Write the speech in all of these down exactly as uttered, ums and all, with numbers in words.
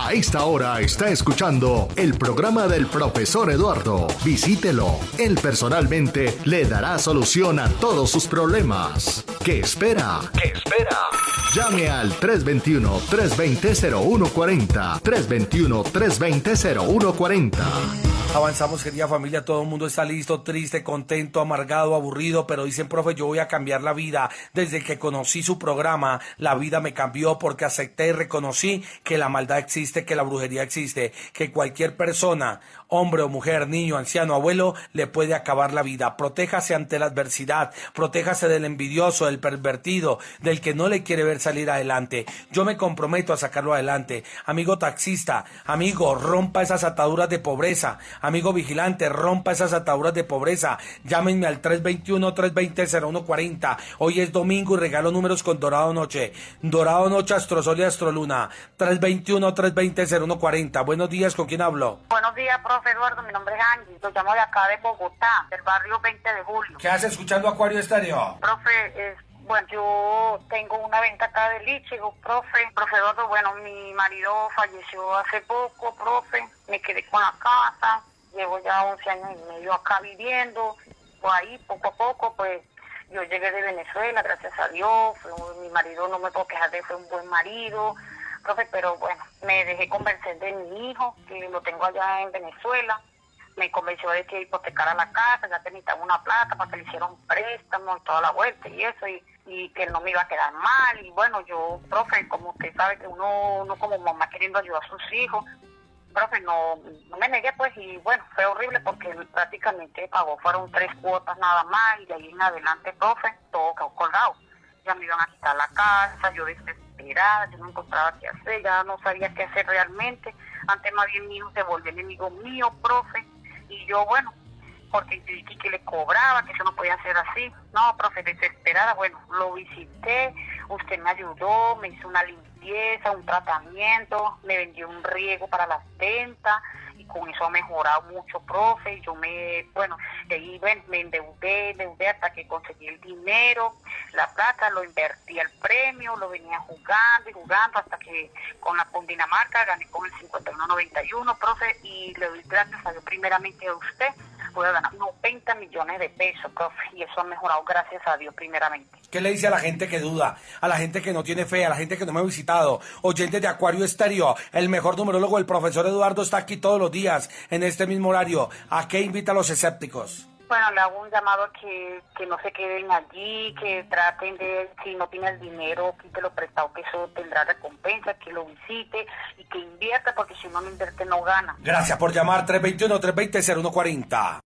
A esta hora está escuchando el programa del profesor Eduardo. Visítelo. Él personalmente le dará solución a todos sus problemas. ¿Qué espera? ¿Qué espera? Llame al tres dos uno, tres dos cero, cero uno cuatro cero, tres dos uno, tres dos cero, cero uno cuatro cero. Avanzamos, querida familia, todo el mundo está listo, triste, contento, amargado, aburrido, pero dicen, profe, yo voy a cambiar la vida. Desde que conocí su programa, la vida me cambió porque acepté y reconocí que la maldad existe, que la brujería existe, que cualquier persona, hombre o mujer, niño, anciano, abuelo, le puede acabar la vida. Protéjase ante la adversidad, protéjase del envidioso, del pervertido, del que no le quiere ver salir adelante. Yo me comprometo a sacarlo adelante. Amigo taxista, amigo, rompa esas ataduras de pobreza. Amigo vigilante, rompa esas ataduras de pobreza. Llámenme al tres dos uno, tres dos cero, cero uno cuatro cero. Hoy es domingo y regalo números con Dorado Noche. Dorado Noche, Astrosol y Astroluna. tres dos uno, tres dos cero, cero uno cuatro cero. Buenos días, ¿con quién hablo? Buenos días, profe Eduardo. Mi nombre es Angie. Lo llamo de acá de Bogotá, del barrio veinte de julio. ¿Qué hace escuchando Acuario Estéreo? Profe, es... Bueno, yo tengo una venta acá de Lichigo, profe. Profe Eduardo, bueno, mi marido falleció hace poco, profe. Me quedé con la casa. Llevo ya once años y medio acá viviendo. Pues ahí, poco a poco, pues, yo llegué de Venezuela, gracias a Dios. Fue un, mi marido, no me puedo quejar de, fue un buen marido. Profe, pero bueno, me dejé convencer de mi hijo, que lo tengo allá en Venezuela. Me convenció de que hipotecara la casa, ya que necesitaba una plata para que le hiciera un préstamo y toda la vuelta y eso, y, y que no me iba a quedar mal. Y bueno, yo, profe, como usted sabe que uno, uno como mamá queriendo ayudar a sus hijos, profe, no, no me negué, pues, y bueno, fue horrible porque prácticamente pagó, fueron tres cuotas nada más, y de ahí en adelante, profe, todo quedó colgado. Ya me iban a quitar la casa, yo desesperada, yo no encontraba qué hacer, ya no sabía qué hacer realmente. Antes más bien mi hijo se volvió enemigo mío, profe. Y yo, bueno, porque dije que le cobraba, que eso no podía ser así. No, profe, desesperada, bueno, lo visité, usted me ayudó, me hizo una limpieza, un tratamiento, me vendió un riego para las ventas, y con eso ha mejorado mucho, profe. Yo me, bueno, de ahí bueno, me endeudé, endeudé hasta que conseguí el dinero, la plata, lo invertí al premio, lo venía jugando y jugando hasta que con la Cundinamarca gané con el cincuenta y uno noventa y uno, profe, y le doy gracias a Dios primeramente a usted. Voy a ganar noventa millones de pesos, profe, y eso ha mejorado gracias a Dios primeramente. ¿Qué le dice a la gente que duda, a la gente que no tiene fe, a la gente que no me ha visitado? Oyentes de Acuario Estéreo, el mejor numerólogo, el profesor Eduardo, está aquí todos los días, en este mismo horario. ¿A qué invita a los escépticos? Bueno, le hago un llamado a que, que no se queden allí, que traten de, si no tiene el dinero, quítelo prestado, que eso tendrá recompensa, que lo visite y que invierta, porque si uno no invierte no gana. Gracias por llamar, tres dos uno, tres dos cero, cero uno cuatro cero.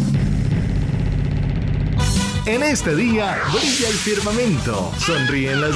En este día brilla el firmamento, sonríen las